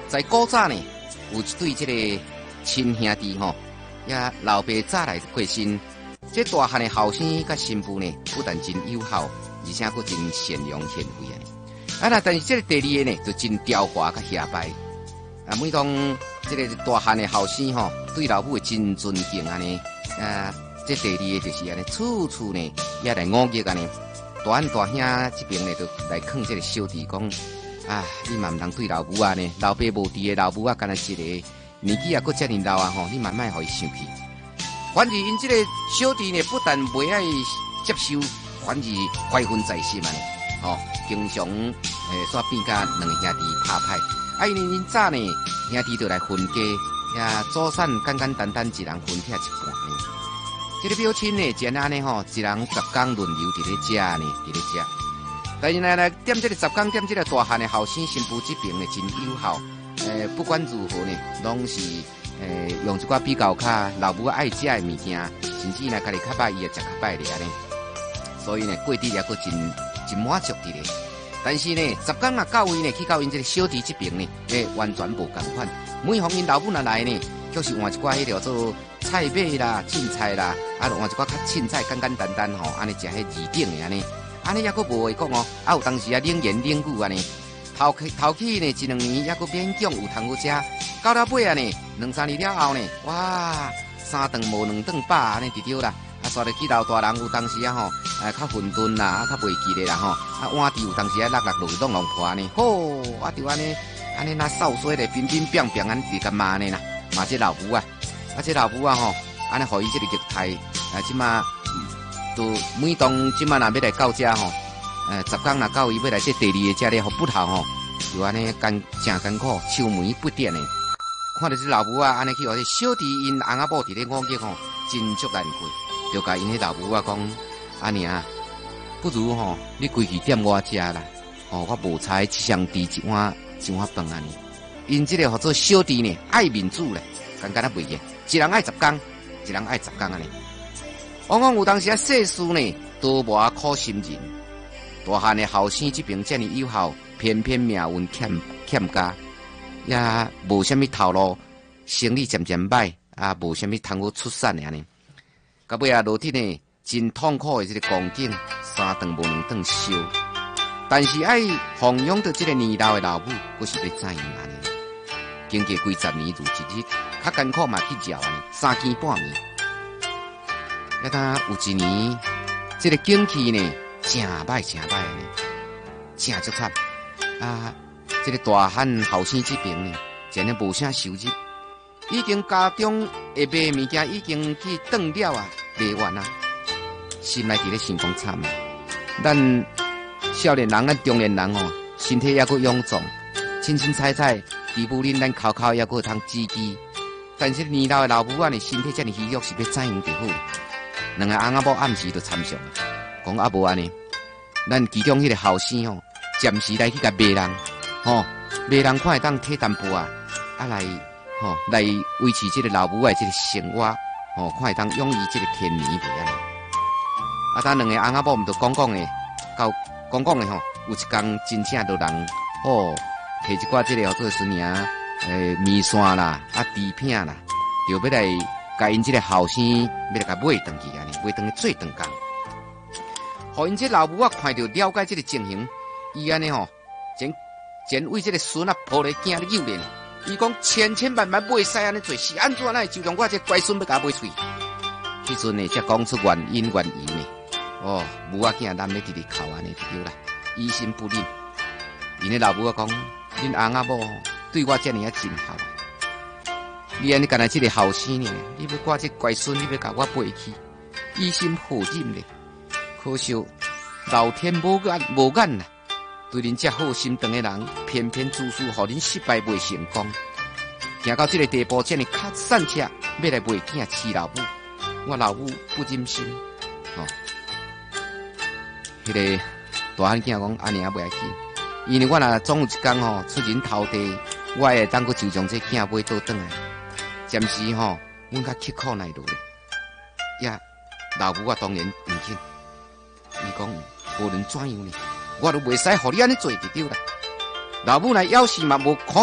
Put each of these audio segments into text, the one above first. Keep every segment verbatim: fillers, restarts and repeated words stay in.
在古早呢，有一对这个亲兄弟吼，也老爸早来过身。这大汉的后生甲新妇呢，不但真友好，而且佫真善良贤惠啊！啊那但是这个第二个呢，就真刁滑甲下败。啊，每当这个大汉的后生吼，对老母真尊敬安尼。啊，这第二个就是安尼，处处呢也来误解安尼。大汉大兄这边呢，就来劝这个小弟讲：啊，你嘛唔通对老母啊呢，老爸无伫的老母啊，干那一个年纪啊，佫遮尼老啊吼，你慢慢互伊想去。反而因这个小弟呢，不但袂爱接受，反而怀恨在心啊！哦，经常诶煞变甲两个兄弟拍派。啊，因为因早呢，兄弟就来分家，也祖产简简单单一人分拆一半呢。这个表亲呢，简单呢吼，一人十工轮流伫咧食呢，伫咧食。但是呢，来点这个十工点这个大汉的后生新妇这边呢，真友好。诶，不管如何呢，拢是。诶，用一寡比较较老母爱食的物件，甚至呢，家己较歹，伊也食较歹咧安尼。所以呢，过得也佫真真满足伫咧。但是呢，十工啊到位呢，去到因这个小弟这边呢，诶，完全无共款。每逢因老母若来呢，就是换一寡迄条做菜尾啦、凊菜啦，啊，换一寡较凊菜，简简单单吼，安尼食迄二顶的安尼，安尼也佫无会讲哦。啊，有当时啊，冷言冷语安尼。头起头起呢，一两年也佫勉强有通好食，到了尾啊呢，两三年了后呢，哇，三顿无两顿饱安尼就对啦。啊，煞着去老大人有当时啊吼，诶较混沌啦，啊较袂记咧啦吼，啊碗底有当时啊落落落去弄弄破呢，吼，啊就安尼安尼那扫水咧，乒乒乒乒安尼就干骂呢啦，骂这老母啊，啊这老母啊吼，安尼互伊这个肉态，啊即马就每当即马若要来到遮吼。呃，十工若到伊要来这第二个家咧，互不头吼，就安尼艰真艰苦，愁眉不展的。看到这老母啊，安尼去互这小弟因翁仔某伫咧误解吼，真足难过。就甲因迄老母啊讲，阿娘，不如吼，你规矩点我食啦，哦，我无差一箱猪一碗一碗饭安尼。因这个合做小弟呢，爱民主咧，简简啊袂个，一人爱十工，一人爱十工安尼。往往有当时啊，世事呢，多磨苦心人。大汉的后生这边遮尔友好，偏偏命运欠欠佳，也无啥物头路，生意渐渐歹，啊，无啥物通好出产的安尼。到尾啊，落天呢，真痛苦的这个光景，三顿无两顿烧。但是爱奉养到这个年老的老母，佫是要怎样安尼？经过几十年如一日，较艰苦嘛去嚼安尼，三更半暝。一当有一年，这个景气呢。真歹真歹安尼，真足惨啊！这个大汉后生这边呢，真诶无啥收入，已经家中会卖物件已经去断了啊，卖完啊，心内伫咧想讲惨啊！咱少年人、咱中年人哦，身体也阁臃肿，清清彩彩，地母恁咱口口也阁通支支，但是年老的老母啊，呢身体遮尔虚弱，是要怎样就好？两个翁仔某暗时就参详啊。讲啊无安尼，咱其中迄个后生吼，暂时来去甲卖人，吼卖人看会当摕淡薄啊，啊来吼来维持这个老母的这个生活，吼看会当用于这个天年袂安尼。啊，咱两个翁仔某毋着讲讲诶，到讲讲诶吼，有一工真正着人吼摕一寡这个叫做是名诶面线啦，啊猪片啦，着要来甲因这个后生要来甲买转去安尼，买转去做转工。互因这老母啊看到了解这个情形，伊安尼吼，真真为这个孙啊抱咧囝咧幼练，伊讲千千万万袂使安尼做，是安怎来就让我这乖孙要甲买喙。迄阵呢，才讲出原因原因呢。哦，母仔囝男咧直直哭安尼就对啦，疑心不忍。因咧老母啊讲，恁翁仔某对我遮尔啊真好啊，你安尼干那这个后生呢，你要挂这乖孙，你要甲我背去，疑心何忍咧？可惜老天无眼无眼呐，对恁这好心肠的人，偏偏处处互恁失败未成功，行到这个地步，这么较散车，要来卖囝饲老母，我老母不忍心，吼、哦。迄、那个大汉囝讲阿娘袂要紧，因为我若总有一天吼出人头地，我会当个就将这囝买倒转来，暂时吼，阮较刻苦耐劳咧，呀，老母啊当然唔紧。伊讲无论怎样呢，我都袂使互你安尼做就对啦。老母来要是嘛，无可能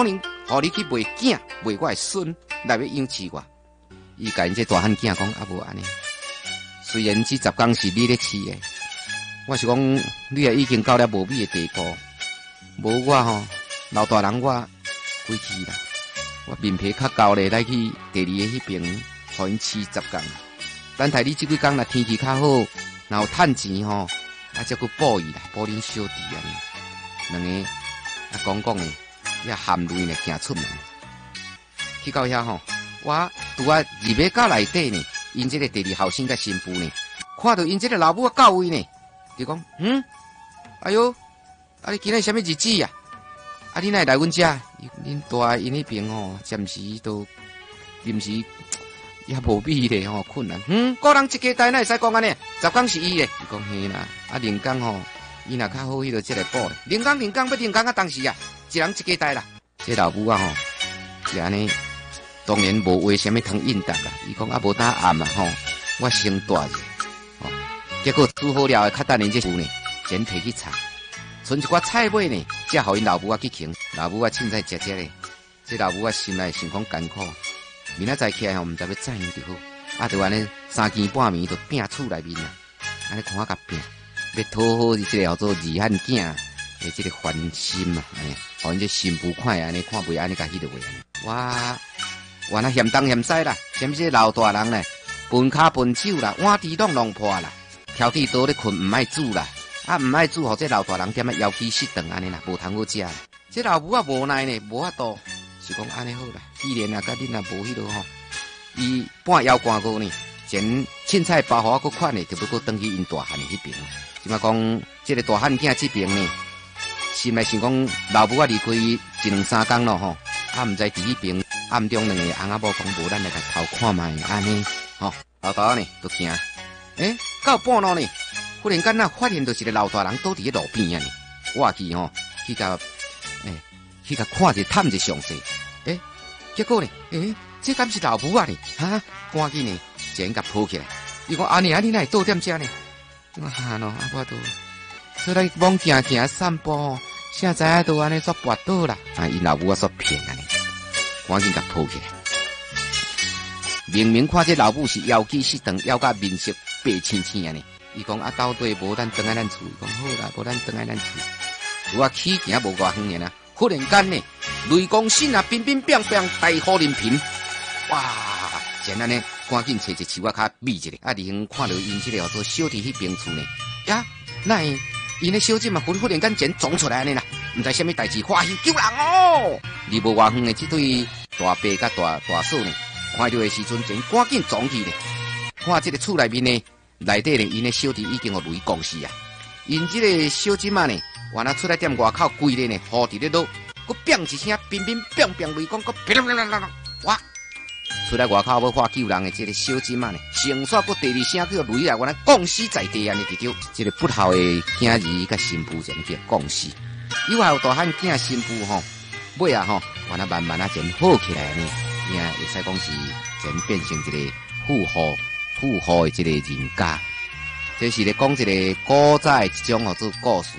互你去卖囝，卖我的孙，来要养饲我。伊甲因这大汉囝讲啊，无安尼。虽然这十工是你咧饲的，我是讲你也已经到了无米的地步，无我吼，老大人我归去啦。我面皮较厚咧，来去第二个迄边，互因饲十工。等待你这几工若天气较好，然后趁钱吼，啊，再去补伊啦，补恁小弟安尼。两个啊讲讲诶，也含泪呢，行出门。去到遐吼，我拄啊入去到内底呢，因这个第二后生甲新妇呢，看到因这个老母啊到位呢，就讲，嗯，哎哟，啊你今日什么日子呀？啊你哪来阮遮？恁大因迄边吼，暂时都临时也无米咧吼，困难。嗯，个人一家代哪会使讲安尼？十工是伊咧，伊讲嘿啦，啊零工吼，伊若较好，迄个即个补咧。零工零工要零工啊，当时啊，一人一家代啦。这老母啊吼，是安尼。当然无话什么通应答啦，伊讲啊无打暗啊吼，我先大者，吼、哦，结果煮好了，较等因这妇呢，先摕去炒，剩一寡菜尾呢，才互因老母啊去啃，老母啊凊彩食食咧，这老母啊心内想讲艰苦，明仔载起来吼，毋知要怎样就好，啊，就安尼三更半暝就拼厝内面啦，安尼看我甲拼，要讨好这个叫做二汉囝的这个欢心啊，安尼，互因这心不快安尼，看袂安尼甲迄个话安尼，我。我那嫌东嫌西啦，什么这老大人呢？分骹分手啦，碗箸拢弄破啦，挑剔倒咧困，唔爱煮啦，啊唔爱煮，互这老大人点啊腰膝失顿安尼啦，无通好食啦。这老母啊无奈呢，无法度，是讲安尼好啦。既然啊，甲恁啊无迄落吼，伊半腰寒过呢，前凊彩包互我个款呢，就要过登去因大汉的迄边。即嘛讲，这个大汉囝这边呢，心内想讲老母啊离开一两三工咯吼，啊唔知伫迄边。暗中两个翁仔某讲无，咱来甲偷看卖安尼，吼、哦，老大呢都惊，诶，到半路呢，忽然间呐发现到一个老大人倒伫个路边啊呢，我去吼，去甲，诶，去甲看者探者详细，诶，结果呢，诶，这敢是老母啊呢，哈，赶紧呢，先甲抱起来，伊讲阿娘，你哪会倒踮遮呢？我哈喏，啊我都，所以咱往行行散步，现在都安尼煞跋倒啦，啊，伊老母啊煞骗安尼。赶紧甲抱起来，明明看这老母是腰肌失顿，腰甲面色白青青安尼。伊讲啊，到底无咱转来咱厝，讲好啦，无咱转来咱厝。我起行无偌远呢，忽然间呢，雷公神啊，乒乒乓乓，大雨淋屏，哇！前安尼，赶紧找一树仔骹避一下。啊，离远看到因这个叫做小弟迄边厝呢，呀，那因咧小姐嘛，忽忽然间前撞出来安尼啦。唔知什么代志，欢喜救人哦！离无偌远的这对大伯甲大大嫂呢，看到的时阵，真赶紧撞去咧。看这个厝内面呢，内底呢，因的小弟已经有雷公死啊！因这个小姐嘛呢，原来出来踮外口跪咧呢，雨伫咧落，佮砰一声，乒乒乓乓雷公，佮噼里啪啦啦，哇！出来外口要看救人的这个小姐嘛呢，成煞佮第二声叫雷啊，原来降死在地安尼直着，这个不孝的囝儿甲新妇前叫降死。以后大汉囝新妇吼，尾啊吼，完了慢慢啊前好起来呢，也会使讲是前变成一个富豪富豪的一个人家。这是咧讲一个古早一种叫做故事。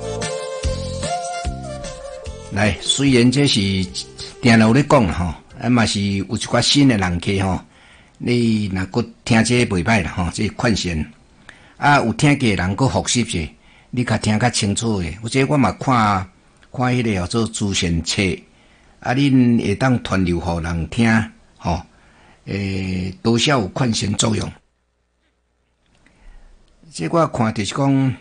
来，虽然这是定有咧讲吼，啊嘛是有一寡新的人客吼，你若搁听这袂歹啦吼，这款线啊有听过人搁复习者。你较听较清楚诶，或者我嘛看看迄个叫做资讯册，啊，恁会当传流互人听，吼、哦，诶，多少有劝善作用。这我看就是讲，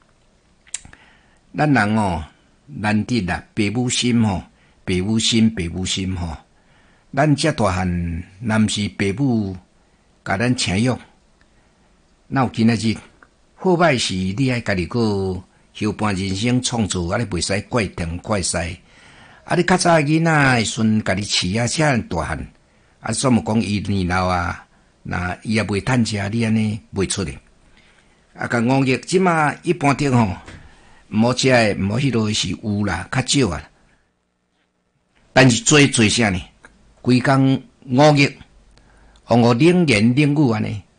咱人哦，难得啦，父母心吼，父母心，父母心吼，咱遮大汉，若是父母甲咱请养，哪有今仔日？好歹是你爱家己个后半人生创造，啊你袂使怪天怪西。啊你较早囡仔会顺家己饲啊，遮大汉，啊怎么讲伊年老啊，那伊也袂趁食，你安尼袂出咧。啊，甲五月即马一般顶吼，毋好食诶，毋好迄落是有啦，较少啊。但是做做啥呢？规工五月，互我冷言冷语安尼。